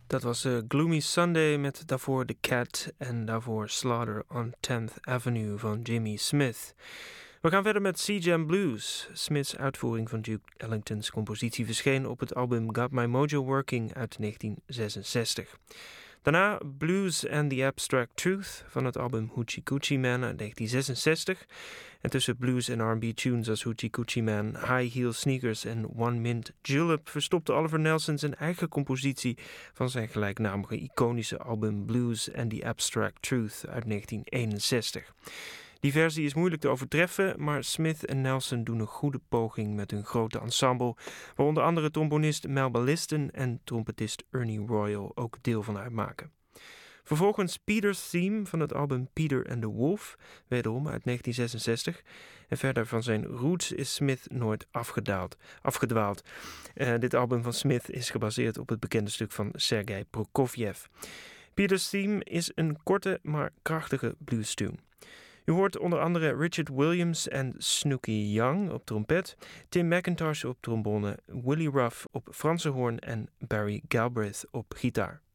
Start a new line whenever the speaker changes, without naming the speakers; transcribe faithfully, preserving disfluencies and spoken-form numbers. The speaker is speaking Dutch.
Dat was uh, Gloomy Sunday met daarvoor The Cat en daarvoor Slaughter on tenth Avenue van Jimmy Smith. We gaan verder met Sea-Jam Blues. Smith's uitvoering van Duke Ellington's compositie verscheen op het album Got My Mojo Working uit negentien zesenzestig. Daarna Blues and the Abstract Truth van het album Hoochie Coochie Man uit negentien zesenzestig. En tussen blues en R and B tunes als Hoochie Coochie Man, High Heel Sneakers en One Mint Julep verstopte Oliver Nelson zijn eigen compositie van zijn gelijknamige iconische album Blues and the Abstract Truth uit negentien eenenzestig. Die versie is moeilijk te overtreffen, maar Smith en Nelson doen een goede poging met hun grote ensemble, waar onder andere trombonist Melba Liston en trompetist Ernie Royal ook deel van uitmaken. Vervolgens Peter's Theme van het album Peter and the Wolf, wederom uit negentien zesenzestig. En verder van zijn roots is Smith nooit afgedaald, afgedwaald. Uh, dit album van Smith is gebaseerd op het bekende stuk van Sergei Prokofjev. Peter's Theme is een korte maar krachtige blues-tune. U hoort onder andere Richard Williams en Snooky Young op trompet, Tim McIntosh op trombone, Willie Ruff op Franse hoorn en Barry Galbraith op gitaar.